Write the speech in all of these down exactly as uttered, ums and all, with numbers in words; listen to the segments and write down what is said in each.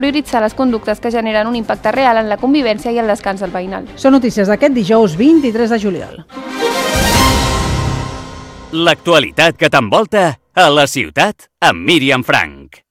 prioritzar les conductes que generen un impacte real en la convivència i el descans del veïnal. Són notícies d'aquest dijous vint-i-tres de juliol. L'actualitat que t'envolta a la ciutat amb Míriam Frank.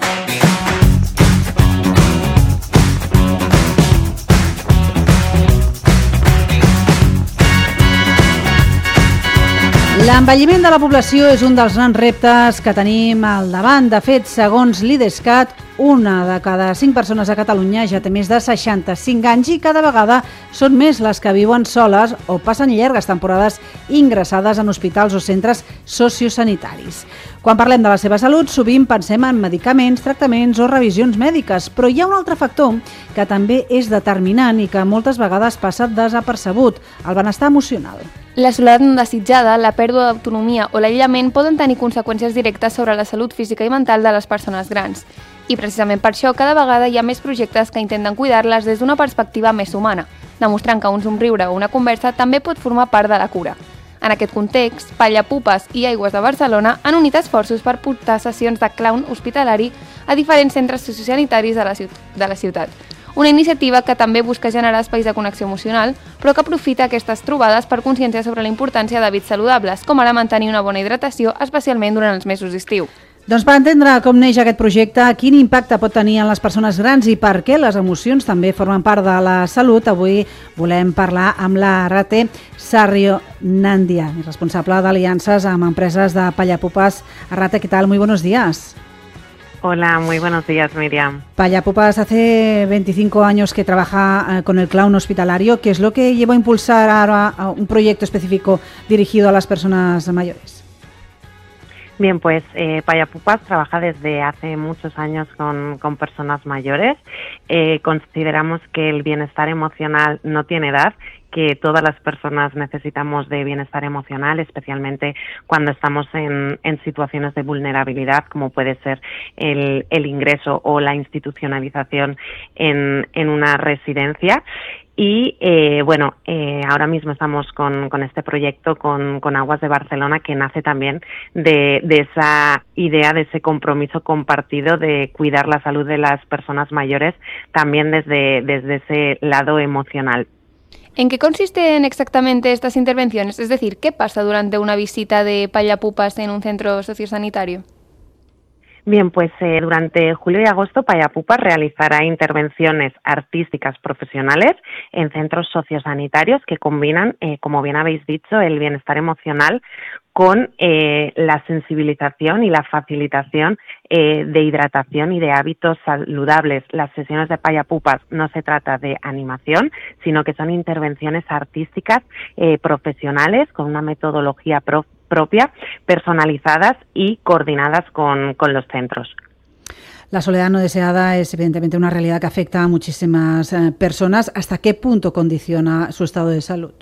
L'envelliment de la població és un dels grans reptes que tenim al davant. De fet, segons l'Idescat, una de cada cinc persones a Catalunya ja té més de seixanta-cinc anys i cada vegada són més les que viuen soles o passen llargues temporades ingressades en hospitals o centres sociosanitaris. Quan parlem de la seva salut, sovint pensem en medicaments, tractaments o revisions mèdiques, però hi ha un altre factor que també és determinant i que moltes vegades passa desapercebut, el benestar emocional. La soledat no desitjada, la pèrdua d'autonomia o l'aïllament poden tenir conseqüències directes sobre la salut física i mental de les persones grans. I precisament per això cada vegada hi ha més projectes que intenten cuidar-les des d'una perspectiva més humana, demostrant que un somriure o una conversa també pot formar part de la cura. En aquest context, Pallapupes i Aigües de Barcelona han unit esforços per portar sessions de clown hospitalari a diferents centres sociosanitaris de la, ciut- de la ciutat. Una iniciativa que també busca generar espais de connexió emocional, però que aprofita aquestes trobades per conscienciar sobre la importància d'hàbits saludables, com ara mantenir una bona hidratació, especialment durant els mesos d'estiu. Doncs per entendre com neix aquest projecte, quin impacte pot tenir en les persones grans i per què les emocions també formen part de la salut, avui volem parlar amb la Arrate Sarrio Nandia, responsable d'aliances amb empreses de Pallapupes. Arrate, ¿qué tal? Muy buenos días. Hola, muy buenos días, Miriam. Pallapupes hace veinticinco años que trabaja eh, con el clown hospitalario. ¿Qué es lo que llevó a impulsar ahora a un proyecto específico dirigido a las personas mayores? Bien, pues eh, Pallapupes trabaja desde hace muchos años con, con personas mayores. Eh, consideramos que el bienestar emocional no tiene edad, que todas las personas necesitamos de bienestar emocional, especialmente cuando estamos en, en situaciones de vulnerabilidad, como puede ser el, el ingreso o la institucionalización en, en una residencia. Y eh, bueno, eh, ahora mismo estamos con, con este proyecto con, con Aguas de Barcelona, que nace también de, de esa idea, de ese compromiso compartido de cuidar la salud de las personas mayores, también desde, desde ese lado emocional. ¿En qué consisten exactamente estas intervenciones? Es decir, ¿qué pasa durante una visita de Pallapupes en un centro sociosanitario? Bien, pues eh, durante julio y agosto Pallapupes realizará intervenciones artísticas profesionales en centros sociosanitarios que combinan, eh, como bien habéis dicho, el bienestar emocional con eh, la sensibilización y la facilitación eh, de hidratación y de hábitos saludables. Las sesiones de Pallapupes no se trata de animación, sino que son intervenciones artísticas eh, profesionales con una metodología pro propia, personalizadas y coordinadas con, con los centros. La soledad no deseada es evidentemente una realidad que afecta a muchísimas eh, personas. ¿Hasta qué punto condiciona su estado de salud?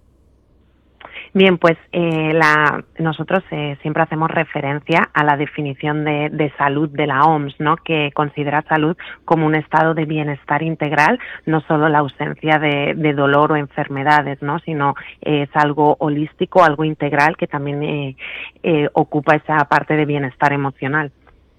Bien, pues eh, la, nosotros eh, siempre hacemos referencia a la definición de, de salud de la O M S, ¿no?, que considera salud como un estado de bienestar integral, no solo la ausencia de, de dolor o enfermedades, ¿no?, sino eh, es algo holístico, algo integral que también eh, eh, ocupa esa parte de bienestar emocional.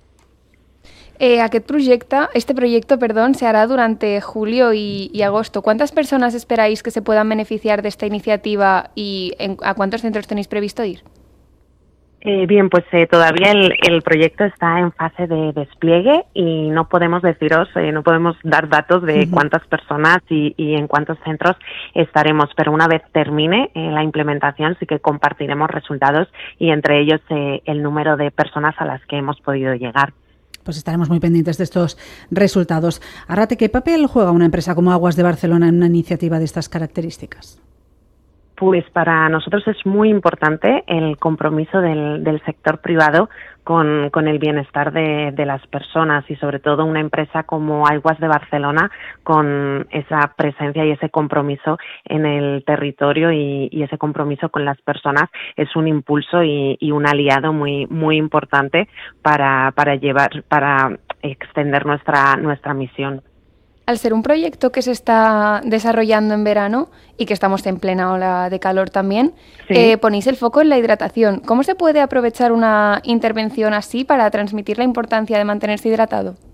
Eh, aquest projecte, este proyecto, perdón, se hará durante julio y, y agosto. ¿Cuántas personas esperáis que se puedan beneficiar de esta iniciativa y en, a cuántos centros tenéis previsto ir? Eh, bien, pues eh, todavía el, el proyecto está en fase de despliegue y no podemos deciros, eh, no podemos dar datos de uh-huh. cuántas personas y, y en cuántos centros estaremos, pero una vez termine eh, la implementación sí que compartiremos resultados y entre ellos eh, el número de personas a las que hemos podido llegar. Pues estaremos muy pendientes de estos resultados. Arrate, ¿qué papel juega una empresa como Aguas de Barcelona en una iniciativa de estas características? Pues para nosotros es muy importante el compromiso del, del sector privado con, con el bienestar de, de las personas y sobre todo una empresa como Aigües de Barcelona con esa presencia y ese compromiso en el territorio y, y ese compromiso con las personas es un impulso y, y un aliado muy muy importante para, para llevar para extender nuestra nuestra misión. Al ser un proyecto que se está desarrollando en verano y que estamos en plena ola de calor también, sí. eh, ponéis el foco en la hidratación. ¿Cómo se puede aprovechar una intervención así para transmitir la importancia de mantenerse hidratado?